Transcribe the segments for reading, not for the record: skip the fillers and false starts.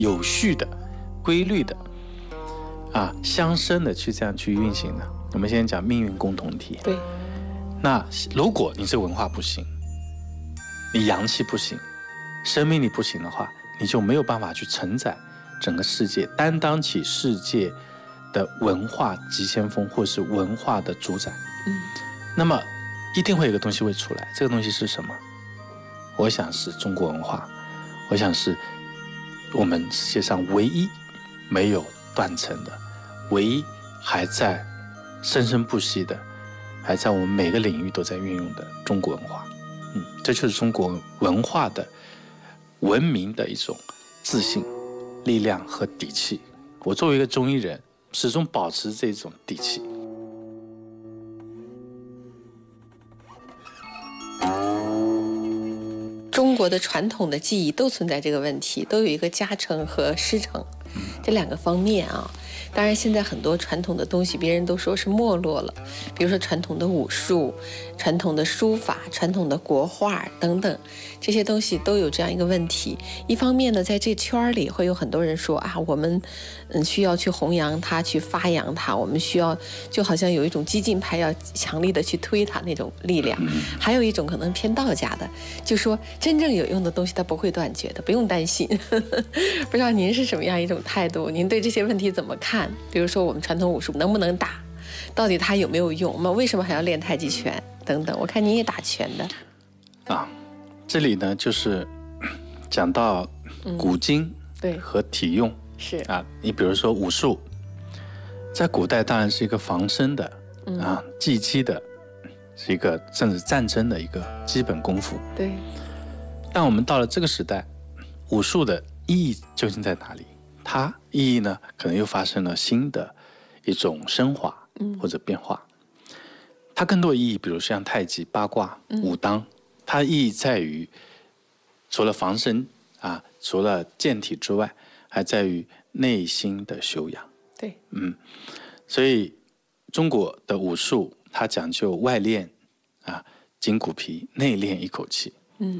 有序的、规律的相生的去这样去运行的。我们现在讲命运共同体。 对。 那如果你这文化不行，你阳气不行，生命力不行的话，你就没有办法去承载整个世界，担当起世界的文化急先锋，或是文化的主宰。那么一定会有一个东西会出来，这个东西是什么？我想是中国文化，我想是我们世界上唯一没有断层的，唯一还在生生不息的，还在我们每个领域都在运用的中国文化。这就是中国文化的文明的一种自信、力量和底气。我作为一个中医人，始终保持这种底气。 中国的传统的技艺都存在这个问题，都有一个家承和师承这两个方面啊。当然现在很多传统的东西别人都说是没落了，比如说传统的武术、传统的书法、传统的国画等等，这些东西都有这样一个问题。一方面呢，在这圈里会有很多人说我们需要去弘扬它，去发扬它，我们需要就好像有一种激进派要强力的去推它那种力量。还有一种可能偏道家的，就说真正有用的东西它不会断绝的，不用担心。不知道您是什么样一种态度？您对这些问题怎么看？比如说我们传统武术能不能打，到底它有没有用，我们为什么还要练太极拳等等。我看您也打拳的这里呢就是讲到古今和体用。 是你比如说武术，在古代当然是一个防身的技击的，是一个甚至战争的一个基本功夫。 对。 但我们到了这个时代，武术的意义究竟在哪里？它意义呢，可能又发生了新的一种升华或者变化。它更多意义，比如像太极、八卦、武当，它意义在于除了防身除了健体之外，还在于内心的修养。 对。 所以中国的武术它讲究外练筋骨皮，内练一口气。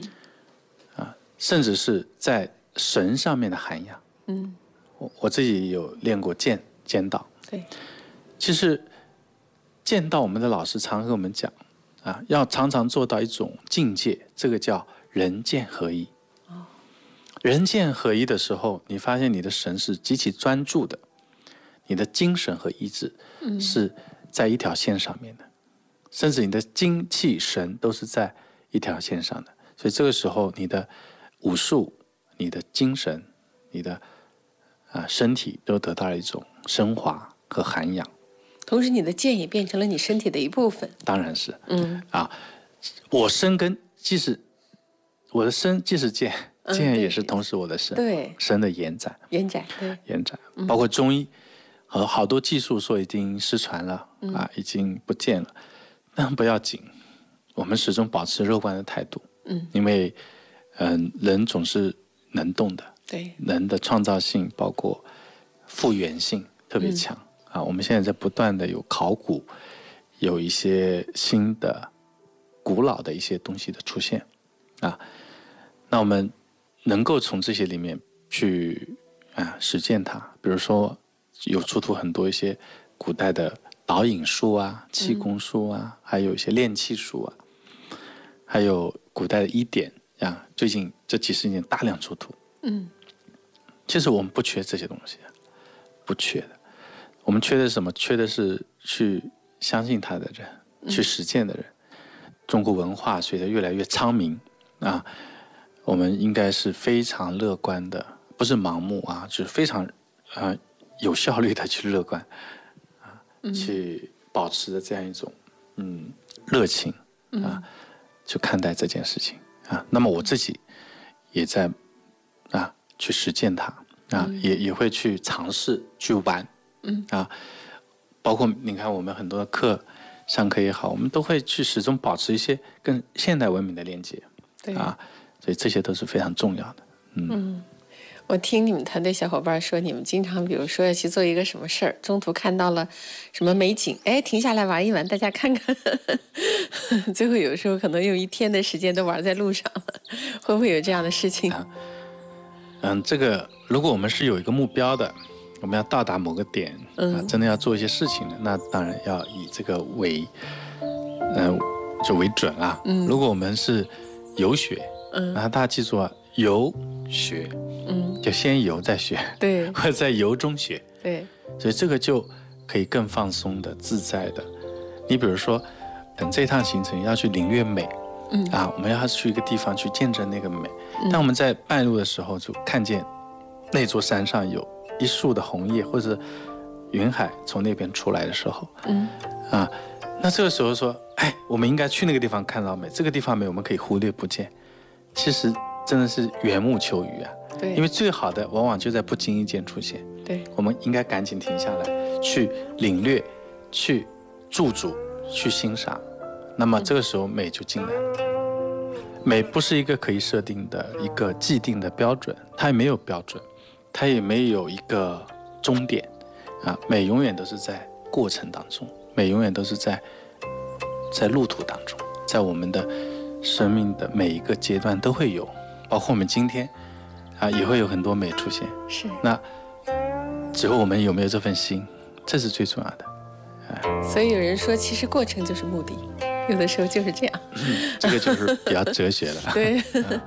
甚至是在神上面的涵养。我自己有练过剑道。 对。 其实剑道我们的老师常和我们讲要常常做到一种境界，这个叫人剑合一。人剑合一的时候，你发现你的神是极其专注的，你的精神和意志是在一条线上面的，甚至你的精气神都是在一条线上的。所以这个时候你的武术、你的精神、你的身体都得到了一种升华和涵养。 同时你的剑也变成了你身体的一部分。 当然是。我身跟我的身既是剑，剑也是同时我的身。 对。 身的延展。 对。 延展。包括中医和好多技术说已经失传了已经不见了，但不要紧，我们始终保持乐观的态度。因为人总是能动的。 对。 人的创造性包括复原性特别强。我们现在在不断的有考古，有一些新的古老的一些东西的出现那我们能够从这些里面去实践它。比如说有出土很多一些古代的导引术气功术还有一些炼气术还有古代的医典最近这几十年大量出土。其实我们不缺这些东西，不缺的。我们缺的是什么？缺的是去相信它的人，去实践的人。中国文化随着越来越昌明我们应该是非常乐观的，不是盲目就是非常有效率的去乐观去保持着这样一种热情去看待这件事情那么我自己也在去实践它也会去尝试去玩包括你看我们很多的课上课也好，我们都会去始终保持一些跟现代文明的连接所以这些都是非常重要的。 我听你们团队小伙伴说，你们经常比如说要去做一个什么事儿，中途看到了什么美景，停下来玩一玩，大家看看最后有时候可能用1天的时间都玩在路上了，会不会有这样的事情？ 这个如果我们是有一个目标的，我们要到达某个点，真的要做一些事情的，那当然要以这个为准啊。如果我们是游学，然后大家记住啊，游学，就先游再学， 对， 或者在游中学， 对， 所以这个就可以更放松的、自在的。你比如说，这趟行程要去领略美，我们要去一个地方去见证那个美。当我们在半路的时候，就看见那座山上有一束的红叶，或者云海从那边出来的时候，那这个时候说，我们应该去那个地方看到美，这个地方美我们可以忽略不见。其实真的是缘木求鱼啊， 对， 因为最好的往往就在不经意间出现。 对， 我们应该赶紧停下来，去领略，去驻足，去欣赏。那么这个时候美就进来了。美不是一个可以设定的一个既定的标准，它也没有标准，它也没有一个终点美永远都是在过程当中，美永远都是在路途当中，在我们的生命的每一个阶段都会有，包括我们今天也会有很多美出现。 是， 那只有我们有没有这份心，这是最重要的。 所以有人说，其实过程就是目的，有的时候就是这样。 这个就是比较哲学了。 对。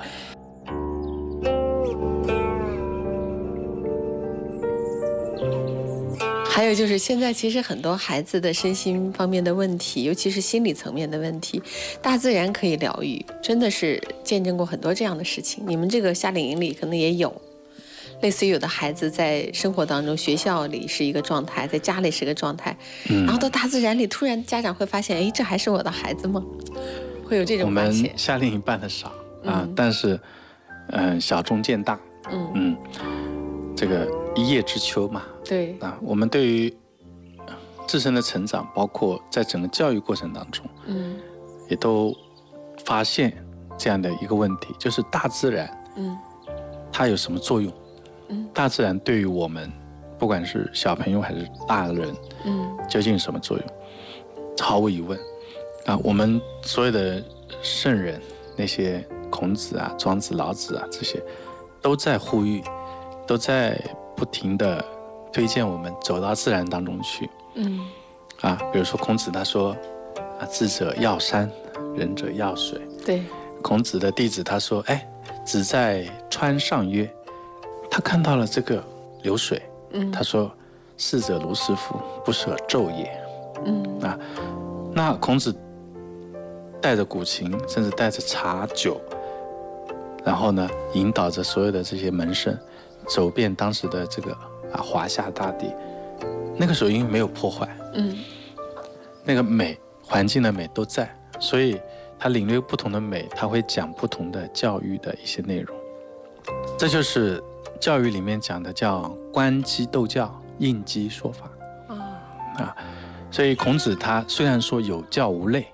还有就是现在其实很多孩子的身心方面的问题，尤其是心理层面的问题，大自然可以疗愈，真的是见证过很多这样的事情。你们这个夏令营里可能也有，类似于有的孩子在生活当中，学校里是一个状态，在家里是个状态，然后到大自然里，突然家长会发现，这还是我的孩子吗？会有这种发现。 我们夏令营办的少但是小中见大。这个一叶知秋嘛。 对我们对于自身的成长，包括在整个教育过程当中，也都发现这样的一个问题，就是大自然，它有什么作用？大自然对于我们，不管是小朋友还是大人，究竟有什么作用？毫无疑问，我们所有的圣人，那些孔子庄子、老子这些，都在呼吁，都在不停的推荐我们走到自然当中去。比如说孔子他说，智者要山，仁者要水。 对， 孔子的弟子他说，子在川上曰，他看到了这个流水，他说，逝者如斯夫，不舍昼也。那孔子带着古琴，甚至带着茶酒，然后呢，引导着所有的这些门生，走遍当时的这个华夏大地。那个时候因为没有破坏，那个美，环境的美都在，所以他领略不同的美，他会讲不同的教育的一些内容。这就是教育里面讲的叫观机斗教，应机说法。所以孔子他虽然说有教无类，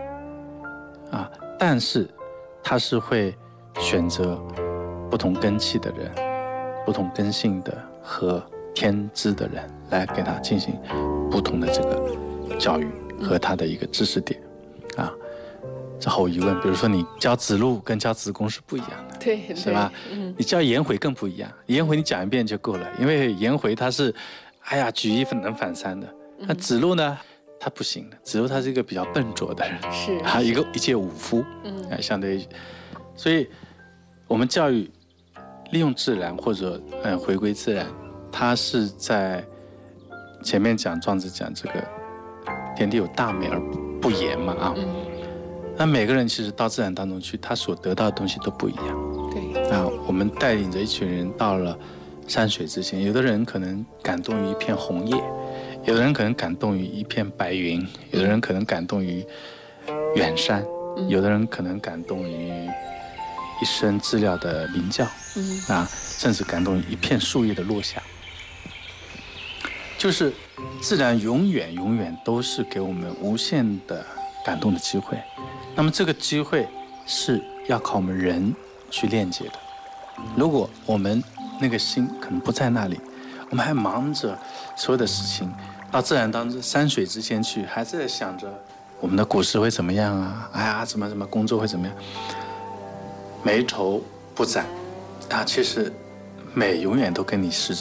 但是他是会选择不同根器的人，不同根性的和天资的人来给他进行不同的这个教育和他的一个知识点。这毫无疑问，比如说你教子路跟教子贡是不一样的， 对， 是吧？你教颜回更不一样，颜回你讲一遍就够了，因为颜回他是举一能反三的。那子路呢，他不行的，子路他是一个比较笨拙的人， 是一介武夫，相对于，所以我们教育利用自然或者回归自然，它是在前面讲庄子讲这个天地有大美而不言嘛那每个人其实到自然当中去，他所得到的东西都不一样。 对我们带领着一群人到了山水之间，有的人可能感动于一片红叶，有的人可能感动于一片白云，有的人可能感动于远山，有的人可能感动于一声知了的鸣叫，甚至感动于一片树叶的落下。就是自然永远都是给我们无限的感动的机会，那么这个机会是要靠我们人去链接的。如果我们那个心可能不在那里，我们还忙着所有的事情，到自然当中山水之间去，还在想着我们的股市会怎么样怎么工作会怎么样，眉头不展其实美永远都跟你实质